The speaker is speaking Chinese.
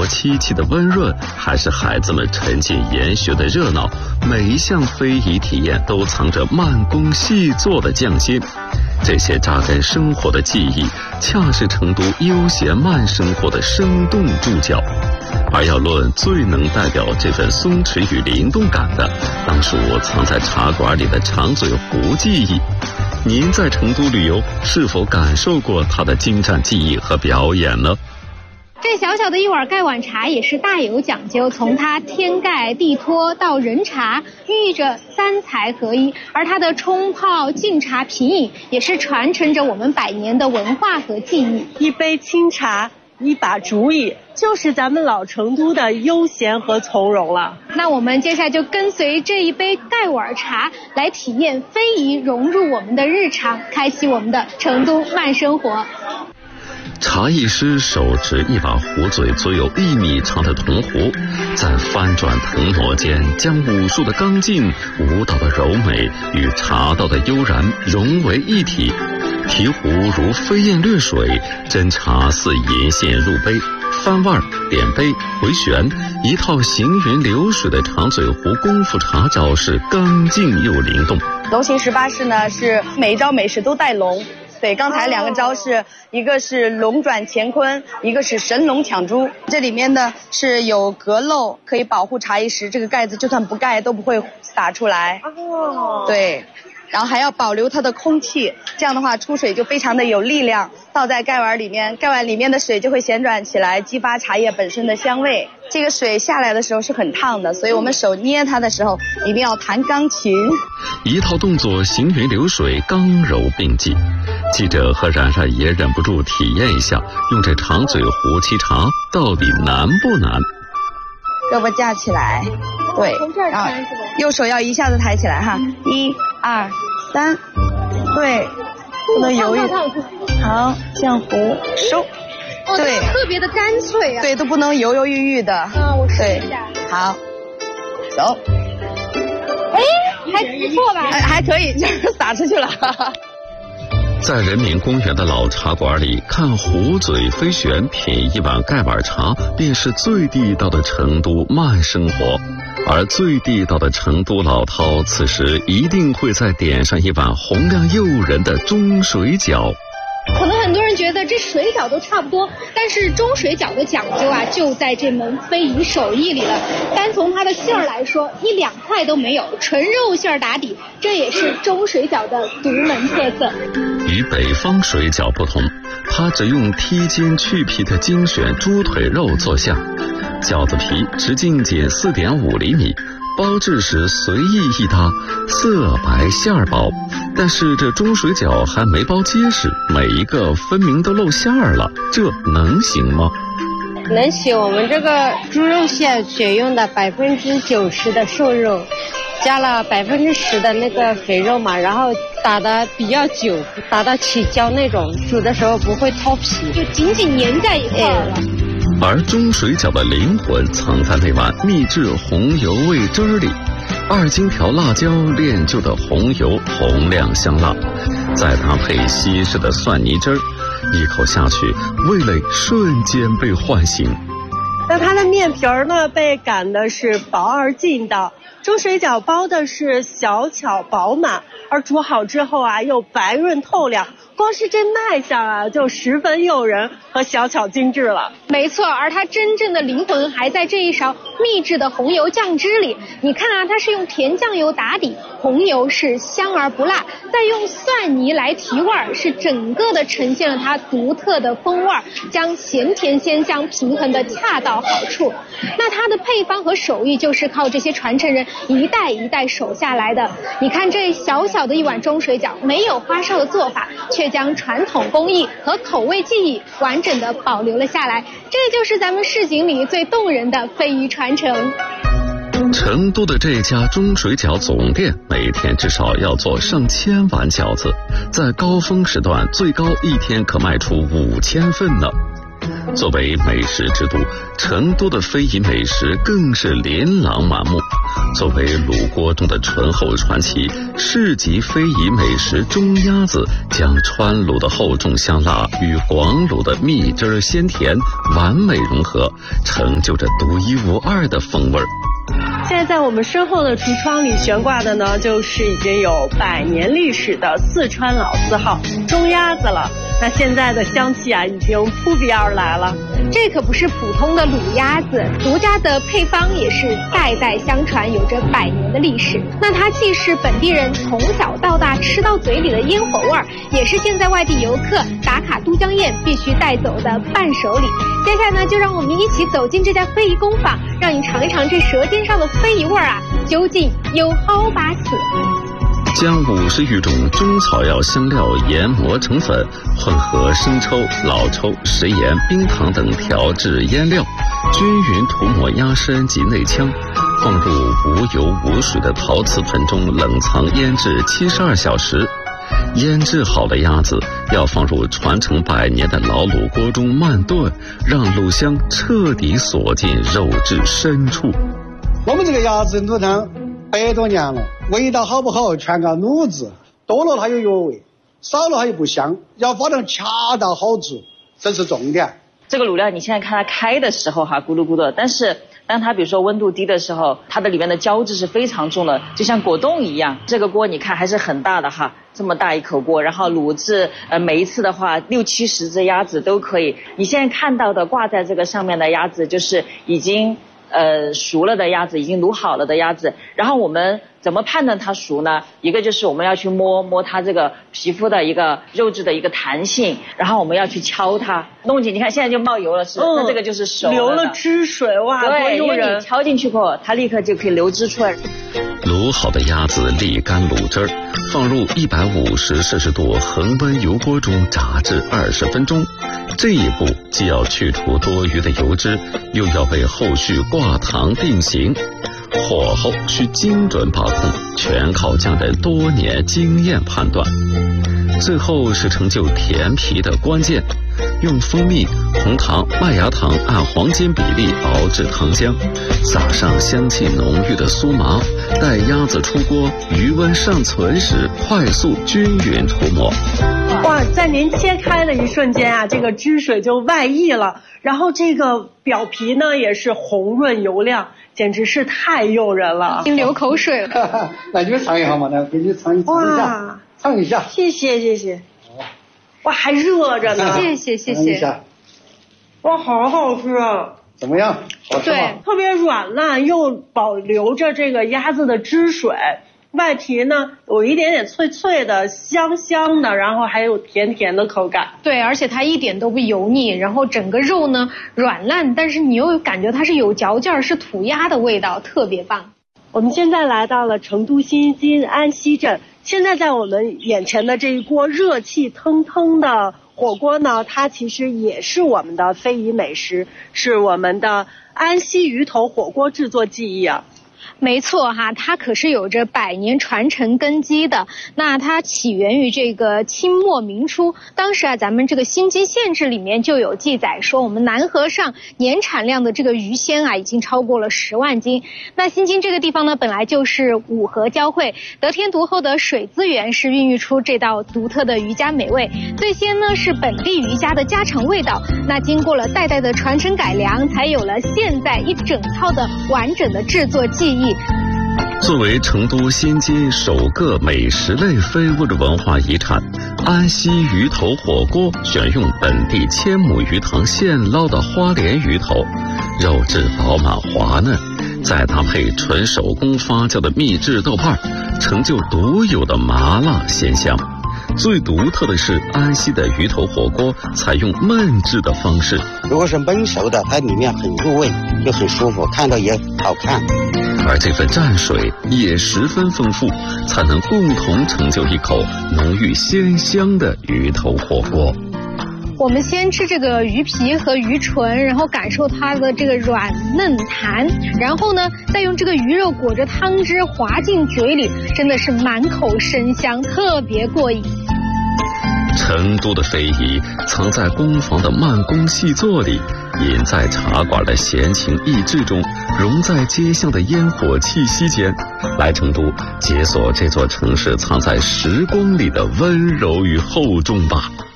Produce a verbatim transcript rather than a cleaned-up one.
国漆器的温润，还是孩子们沉浸研学的热闹，每一项非遗体验都藏着慢工细作的匠心。这些扎根生活的记忆，恰是成都悠闲慢生活的生动注脚。而要论最能代表这份松弛与灵动感的，当属藏在茶馆里的长嘴壶技艺。您在成都旅游，是否感受过它的精湛技艺和表演呢？ 这小小的一碗盖碗茶也是大有讲究，从它天盖地托到人茶，寓意着三才合一。而它的冲泡、敬茶、品饮，也是传承着我们百年的文化和技艺。 一杯清茶，一把竹椅，就是咱们老成都的悠闲和从容了。 那我们接下来就跟随这一杯盖碗茶，来体验非遗融入我们的日常，开启我们的成都慢生活。 茶艺师手持一把壶嘴足有一米长的铜壶，在翻转腾挪间，将武术的刚劲、舞蹈的柔美与茶道的悠然融为一体。提壶如飞燕掠水，斟茶似银线入杯，翻腕、点杯、回旋，一套行云流水的长嘴壶功夫茶招式，刚劲又灵动。 龙行十八式呢，是每一招每式都带龙。对，刚才两个招式，一个是龙转乾坤，一个是神龙抢珠。这里面呢是有隔漏，可以保护茶艺师这个盖子就算不盖都不会洒出来。哦，对，然后还要保留它的空气，这样的话出水就非常的有力量，倒在盖碗里面，盖碗里面的水就会旋转起来，激发茶叶本身的香味。这个水下来的时候是很烫的，所以我们手捏它的时候一定要弹钢琴。 一套动作行云流水，刚柔并济。记者和然然也忍不住体验一下，用这长嘴壶沏茶到底难不难？ 胳膊架起来，对，然后右手要一下子抬起来哈，一二三，对，不能犹豫。好，降壶收。 哦，对，特别的干脆啊。 对，都不能犹犹豫豫的。 嗯，我试一下。 好，走。 哎，还不错吧？ 还还可以，就是洒出去了。 在人民公园的老茶馆里，看壶嘴飞旋，品一碗盖碗茶，便是最地道的成都慢生活。而最地道的成都老饕，此时一定会再点上一碗红亮诱人的中水饺。 可能很多人觉得这水饺都差不多，但是中水饺的讲究啊，就在这门非遗手艺里了。单从它的馅儿来说，一两块都没有，纯肉馅儿打底，这也是中水饺的独门特色。 与北方水饺不同，它只用剔筋去皮的精选猪腿肉做馅，饺子皮直径仅 四点五厘米，包制时随意一搭，色白馅儿薄。但是这中水饺还没包结实，每一个分明都露馅儿了，这能行吗？ 能行。我们这个猪肉馅选用的百分之九十的瘦肉，加了百分之十的那个肥肉嘛，然后打的比较久，打到起焦那种，煮的时候不会脱皮， 就紧紧粘在一块儿了。 而中水饺的灵魂藏在那碗秘制红油味汁儿里。二荆条辣椒炼就的红油红亮香辣，再搭配稀释的蒜泥汁儿，一口下去，味蕾瞬间被唤醒。 那它的面皮儿呢，被擀的是薄而劲道，中水饺包的是小巧饱满，而煮好之后啊，又白润透亮。光是这卖相啊，就十分诱人和小巧精致了。 没错，而它真正的灵魂还在这一勺秘制的红油酱汁里。你看啊，它是用甜酱油打底，红油是香而不辣，再用蒜泥来提味儿，是整个的呈现了它独特的风味，将咸甜鲜香平衡的恰到好处。那它的配方和手艺就是靠这些传承人一代一代守下来的。你看这小小的一碗中水饺，没有花哨的做法，却将传统工艺和口味技艺完整的保留了下来，这就是咱们市井里最动人的非遗传承。 成都的这家中水饺总店每天至少要做上千碗饺子，在高峰时段最高一天可卖出五千份呢。 作为美食之都，成都的非遗美食更是琳琅满目。作为卤锅中的醇厚传奇，市级非遗美食中鸭子将川卤的厚重香辣与广卤的蜜汁鲜甜完美融合，成就着独一无二的风味。 现在在我们身后的橱窗里悬挂的呢，就是已经有百年历史的四川老字号中鸭子了。那现在的香气啊，已经扑鼻而来了。 这可不是普通的卤鸭子，独家的配方也是代代相传，有着百年的历史。那它既是本地人从小到大吃到嘴里的烟火味儿，也是现在外地游客打卡都江堰必须带走的伴手礼。接下来呢，就让我们一起走进这家非遗工坊，让你尝一尝这舌尖上的非遗味儿啊，究竟有好把死。 将五十余种中草药香料研磨成粉，混合生抽、老抽、食盐、冰糖等调制腌料，均匀涂抹鸭身及内腔，放入无油无水的陶瓷盆中冷藏腌制七十二小时。腌制好的鸭子要放入传承百年的老卤锅中慢炖，让卤香彻底锁进肉质深处。 我们这个鸭子卤汤百多年了，味道好不好全靠卤子，多了它有药味，少了它又不香，要发展恰到好处，这是重点。 这个卤料你现在看它开的时候哈咕噜咕噜，但是当它比如说温度低的时候，它的里面的胶质是非常重的，就像果冻一样。这个锅你看还是很大的哈，这么大一口锅，然后卤制呃每一次的话六七十只鸭子都可以。你现在看到的挂在这个上面的鸭子就是已经呃熟了的鸭子，已经卤好了的鸭子。然后我们怎么判断它熟呢？一个就是我们要去摸摸它这个皮肤的一个肉质的一个弹性，然后我们要去敲它，弄进，你看现在就冒油了，是、嗯、那这个就是熟了， 流了汁水，哇， 对，因为你敲进去后，它立刻就可以流汁出来。 卤好的鸭子沥干卤汁儿，放入一百五十摄氏度恒温油锅中炸至二十分钟。这一步既要去除多余的油脂，又要为后续挂糖定型。火候需精准把控，全靠匠人多年经验判断。最后是成就甜皮的关键，用蜂蜜、红糖、麦芽糖按黄金比例熬制糖浆，撒上香气浓郁的酥麻，待鸭子出锅余温尚存时，快速均匀涂抹。 哇，在您切开的一瞬间啊，这个汁水就外溢了，然后这个表皮呢也是红润油亮，简直是太诱人了， 已经流口水了。 那你们尝一下嘛，来给你尝一尝一下，尝一下。 谢谢谢谢。哇，还热着呢。 谢谢谢谢。 哇，好好吃啊！ 怎么样？好吃吗？ 对，特别软烂，又保留着这个鸭子的汁水。外皮呢有一点点脆脆的，香香的，然后还有甜甜的口感。 对，而且它一点都不油腻，然后整个肉呢软烂，但是你又感觉它是有嚼劲儿，是土鸭的味道，特别棒。 我们现在来到了成都新津安溪镇，现在在我们眼前的这一锅热气腾腾的火锅呢，它其实也是我们的非遗美食，是我们的安溪鱼头火锅制作技艺啊。 没错哈，它可是有着百年传承根基的。那它起源于这个清末明初，当时啊，咱们这个新津县志里面就有记载说，我们南河上年产量的这个鱼鲜啊，已经超过了十万斤。那新津这个地方呢，本来就是五河交汇，得天独厚的水资源是孕育出这道独特的渔家美味。最先呢是本地渔家的家常味道，那经过了代代的传承改良，才有了现在一整套的完整的制作技艺。 作为成都新津首个美食类非物质文化遗产，安溪鱼头火锅选用本地千亩鱼塘现捞的花鲢鱼头，肉质饱满滑嫩，再搭配纯手工发酵的秘制豆瓣，成就独有的麻辣鲜香。最独特的是安溪的鱼头火锅采用焖制的方式， 如果是焖熟的，它里面很入味，就很舒服，看到也好看。 而这份蘸水也十分丰富，才能共同成就一口浓郁鲜香的鱼头火锅。 我们先吃这个鱼皮和鱼唇，然后感受它的这个软嫩弹，然后呢再用这个鱼肉裹着汤汁滑进嘴里，真的是满口生香，特别过瘾。 成都的非遗藏在工坊的慢工细作里，隐在茶馆的闲情逸致中，融在街巷的烟火气息间。来成都，解锁这座城市藏在时光里的温柔与厚重吧。